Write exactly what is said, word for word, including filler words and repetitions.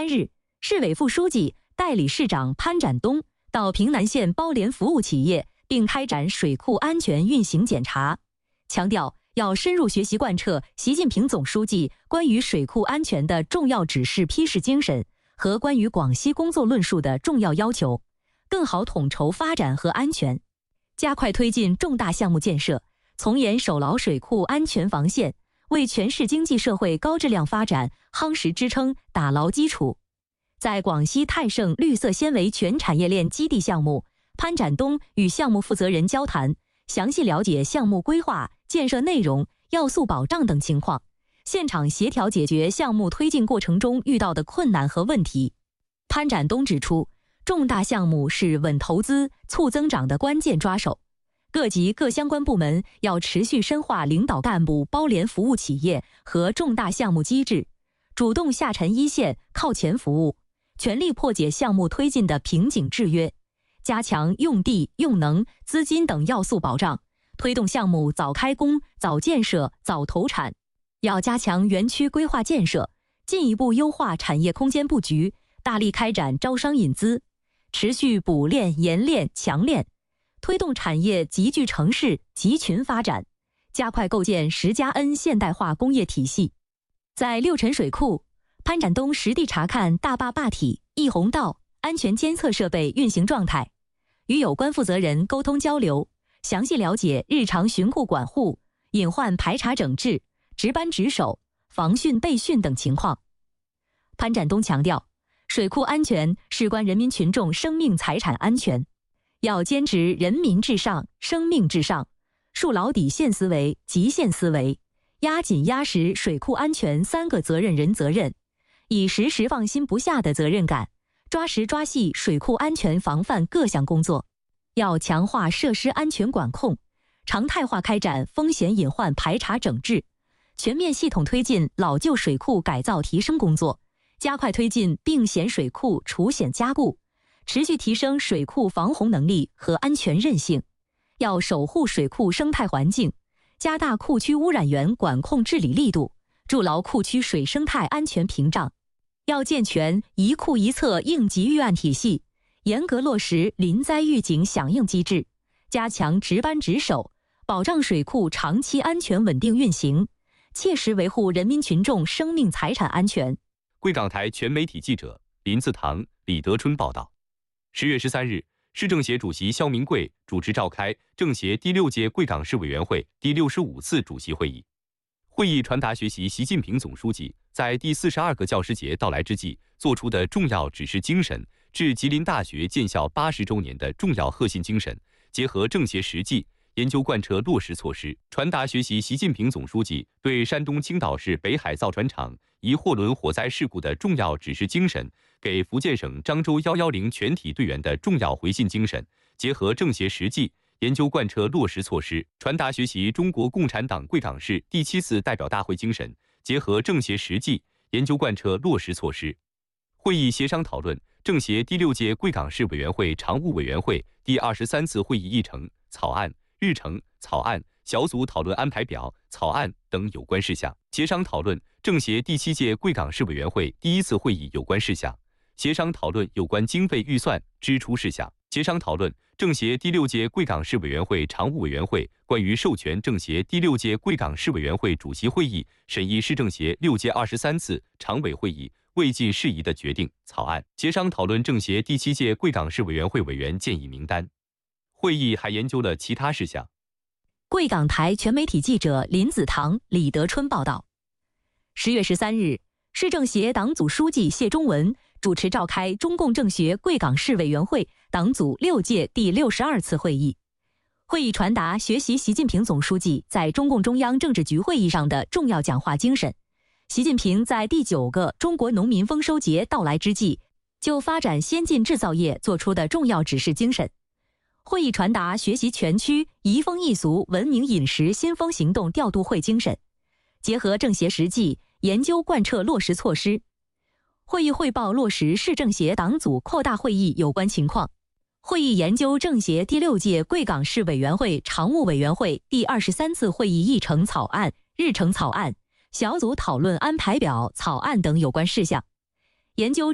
三日，市委副书记、代理市长潘展东到平南县包联服务企业，并开展水库安全运行检查，强调要深入学习贯彻习近平总书记关于水库安全的重要指示批示精神和关于广西工作论述的重要要求，更好统筹发展和安全，加快推进重大项目建设，从严守牢水库安全防线，为全市经济社会高质量发展夯实支撑、打牢基础。在广西泰盛绿色纤维全产业链基地项目，潘展东与项目负责人交谈，详细了解项目规划、建设内容、要素保障等情况，现场协调解决项目推进过程中遇到的困难和问题。潘展东指出，重大项目是稳投资、促增长的关键抓手，各级各相关部门要持续深化领导干部包联服务企业和重大项目机制，主动下沉一线、靠前服务，全力破解项目推进的瓶颈制约，加强用地、用能、资金等要素保障，推动项目早开工、早建设、早投产。要加强园区规划建设，进一步优化产业空间布局，大力开展招商引资，持续补链、研链、强链，推动产业集聚城市、集群发展，加快构建十加 N 现代化工业体系。在六陈水库，潘展东实地查看大坝坝体、溢洪道安全监测设备运行状态，与有关负责人沟通交流，详细了解日常巡库管护、隐患排查整治、值班值守、防汛备汛等情况。潘展东强调，水库安全事关人民群众生命财产安全，要坚持人民至上、生命至上，树牢底线思维、极限思维，压紧压实水库安全三个责任人责任，以时时放心不下的责任感，抓实抓细水库安全防范各项工作。要强化设施安全管控，常态化开展风险隐患排查整治，全面系统推进老旧水库改造提升工作，加快推进并险水库除险加固，持续提升水库防洪能力和安全韧性。要守护水库生态环境，加大库区污染源管控治理力度，筑牢库区水生态安全屏障。要健全一库一测应急预案体系，严格落实临灾预警响应机制，加强值班值守，保障水库长期安全稳定运行，切实维护人民群众生命财产安全。 贵港台全媒体记者林自堂、李德春报道。十月十三日，市政协主席肖明贵主持召开政协第六届贵港市委员会第六十五次主席会议。会议传达学习习近平总书记在第四十二个教师节到来之际作出的重要指示精神，致吉林大学建校八十周年的重要核心精神，结合政协实际，研究贯彻落实措施，传达学习习近平总书记对山东青岛市北海造船厂一货轮火灾事故的重要指示精神，给福建省漳州一一零全体队员的重要回信精神，结合政协实际，研究贯彻落实措施，传达学习中国共产党贵港市第七次代表大会精神，结合政协实际，研究贯彻落实措施。会议协商讨论政协第六届贵港市委员会常务委员会第二十三次会议议程、草案、日程、草案、小组讨论安排表、草案等有关事项，协商讨论政协第七届贵港市委员会第一次会议有关事项，协商讨论有关经费预算支出事项，协商讨论政协第六届贵港市委员会常务委员会关于授权政协第六届贵港市委员会主席会议审议市政协六届二十三次常委会议未尽事宜的决定草案，协商讨论政协第七届贵港市委员会委员建议名单。会议还研究了其他事项。 贵港台全媒体记者林子堂、李德春报道。十月十三日，市政协党组书记谢忠文主持召开中共政协贵港市委员会党组六届第六十二次会议。会议传达学习习近平总书记在中共中央政治局会议上的重要讲话精神。习近平在第九个中国农民丰收节到来之际，就发展先进制造业作出的重要指示精神。会议传达学习全区移风易俗文明饮食新风行动调度会精神，结合政协实际，研究贯彻落实措施。会议汇报落实市政协党组扩大会议有关情况。会议研究政协第六届贵港市委员会常务委员会第二十三次会议议程草案、日程草案、小组讨论安排表、草案等有关事项，研究